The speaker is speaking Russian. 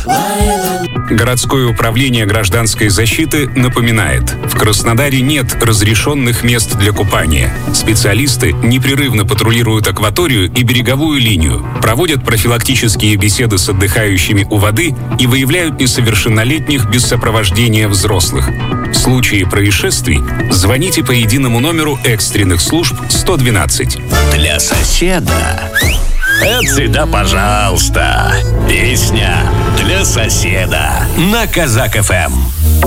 Городское управление гражданской защиты напоминает: в Краснодаре нет разрешенных мест для купания. Специалисты непрерывно патрулируют акваторию и береговую линию, проводят профилактические беседы с отдыхающими у воды и выявляют несовершеннолетних без сопровождения взрослых. В случае происшествий звоните по единому номеру экстренных служб 112. Для соседа. Это всегда пожалуйста. Песня для соседа на Казак ФМ.